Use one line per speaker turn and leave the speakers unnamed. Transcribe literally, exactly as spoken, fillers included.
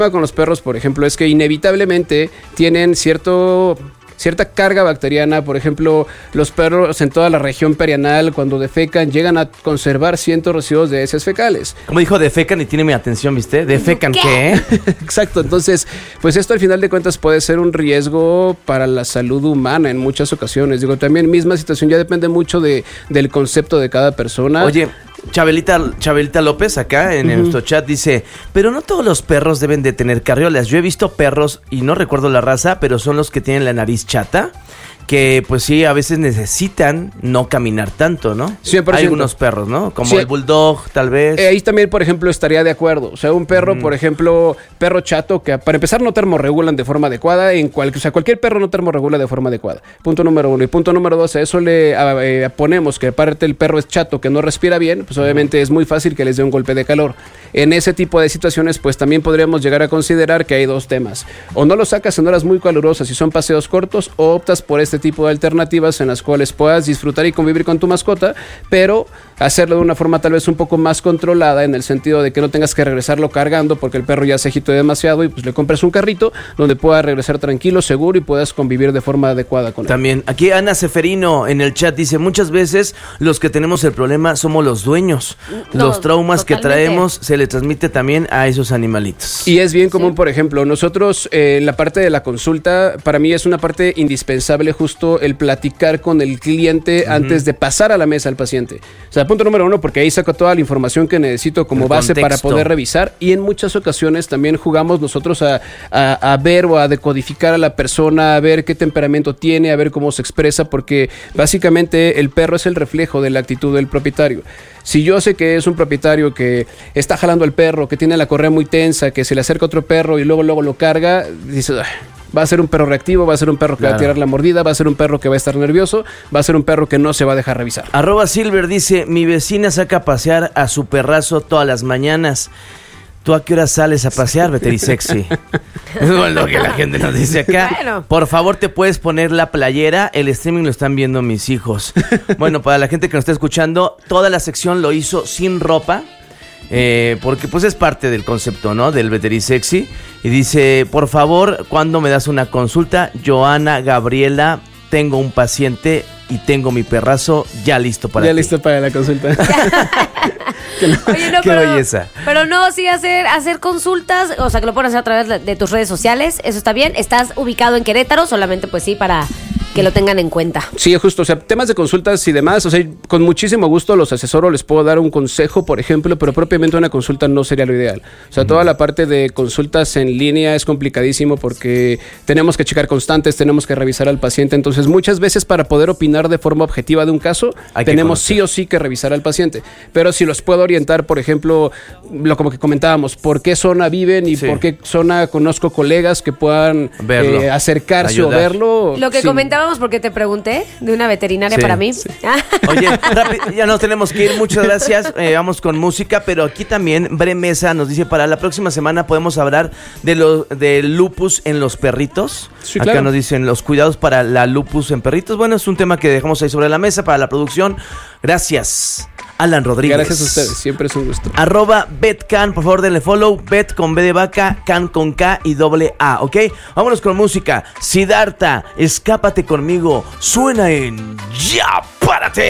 con los perros, por ejemplo, es que inevitablemente tienen cierto... cierta carga bacteriana. Por ejemplo, los perros en toda la región perianal, cuando defecan, llegan a conservar ciertos residuos de heces fecales.
Como dijo, defecan y tiene mi atención, ¿viste? ¿Defecan qué? ¿Qué?
Exacto, entonces, pues esto al final de cuentas puede ser un riesgo para la salud humana en muchas ocasiones. Digo, también misma situación, ya depende mucho de, del concepto de cada persona.
Oye, Chabelita, Chabelita López acá en uh-huh. nuestro chat dice, pero no todos los perros deben de tener carriolas. Yo he visto perros, y no recuerdo la raza, pero son los que tienen la nariz chata, que pues sí, a veces necesitan no caminar tanto, ¿no?
cien por ciento.
Hay algunos perros, ¿no? Como
sí.
el bulldog, tal vez.
Eh, ahí también, por ejemplo, estaría de acuerdo. O sea, un perro, mm. por ejemplo, perro chato, que para empezar no termorregulan de forma adecuada. En cual, o sea, cualquier perro no termorregula de forma adecuada. Punto número uno. Y punto número dos, a eso le a, eh, ponemos que aparte el perro es chato, que no respira bien, pues obviamente mm. es muy fácil que les dé un golpe de calor. En ese tipo de situaciones, pues también podríamos llegar a considerar que hay dos temas. O no lo sacas en horas muy calurosas si son paseos cortos, o optas por este tipo de alternativas en las cuales puedas disfrutar y convivir con tu mascota, pero hacerlo de una forma tal vez un poco más controlada, en el sentido de que no tengas que regresarlo cargando porque el perro ya se agitó demasiado, y pues le compres un carrito donde pueda regresar tranquilo, seguro, y puedas convivir de forma adecuada con él.
También, aquí Ana Seferino en el chat dice, muchas veces los que tenemos el problema somos los dueños. No, los traumas totalmente. Que traemos se le transmite también a esos animalitos.
Y es bien común, sí. por ejemplo, nosotros, eh, la parte de la consulta, para mí es una parte indispensable justo el platicar con el cliente uh-huh. antes de pasar a la mesa al paciente. O sea, punto número uno, porque ahí saco toda la información que necesito como el base contexto. Para poder revisar, y en muchas ocasiones también jugamos nosotros a, a, a ver o a decodificar a la persona, a ver qué temperamento tiene, a ver cómo se expresa, porque básicamente el perro es el reflejo de la actitud del propietario. Si yo sé que es un propietario que está jalando al perro, que tiene la correa muy tensa, que se le acerca otro perro y luego luego lo carga, dices, va a ser un perro reactivo, va a ser un perro que claro. va a tirar la mordida, va a ser un perro que va a estar nervioso, va a ser un perro que no se va a dejar revisar.
Arroba Silver dice, mi vecina saca a pasear a su perrazo todas las mañanas. ¿Tú a qué hora sales a pasear, Veterisexy? Es lo que la gente nos dice acá. Bueno. Por favor, ¿te puedes poner la playera? El streaming lo están viendo mis hijos. Bueno, para la gente que nos está escuchando, toda la sección lo hizo sin ropa. Eh, porque pues es parte del concepto, ¿no? Del Veterisexy. Y dice, por favor, ¿cuándo me das una consulta? Joana Gabriela, tengo un paciente y tengo mi perrazo ya listo para
Ya
ti.
listo para la consulta.
Oye, no,
Qué
pero,
belleza.
Pero no, sí hacer, hacer consultas, o sea, que lo puedes hacer a través de, de tus redes sociales, eso está bien. Estás ubicado en Querétaro, solamente pues sí, para que lo tengan en cuenta.
Sí, justo, o sea, temas de consultas y demás, o sea, con muchísimo gusto los asesoro, les puedo dar un consejo, por ejemplo, pero propiamente una consulta no sería lo ideal. O sea, mm. toda la parte de consultas en línea es complicadísimo porque tenemos que checar constantes, tenemos que revisar al paciente, entonces muchas veces para poder opinar de forma objetiva de un caso, Hay tenemos sí o sí que revisar al paciente. Pero si los puedo orientar, por ejemplo, lo como que comentábamos, por qué zona viven y sí. por qué zona conozco colegas que puedan eh, acercarse ayudar. O verlo.
Lo que
sí.
comentaba porque te pregunté de una veterinaria sí, para mí. Sí.
Oye, rápido, ya nos tenemos que ir, muchas gracias. Eh, vamos con música, pero aquí también Bre Mesa nos dice, para la próxima semana podemos hablar de lo, del lupus en los perritos. Sí, Acá claro. nos dicen los cuidados para la lupus en perritos. Bueno, es un tema que dejamos ahí sobre la mesa para la producción. Gracias, Alan Rodríguez.
Gracias a ustedes, siempre es un gusto.
Arroba BetCan, por favor denle follow. Bet con B de vaca, Can con K y doble A, ¿ok? Vámonos con música. Siddhartha, escápate conmigo. Suena en Ya Párate.